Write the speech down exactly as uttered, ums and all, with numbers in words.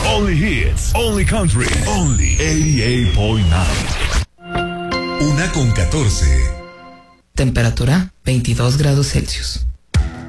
Only hits, only country, only ochenta y ocho punto nueve. Una con catorce. Temperatura veintidós grados Celsius.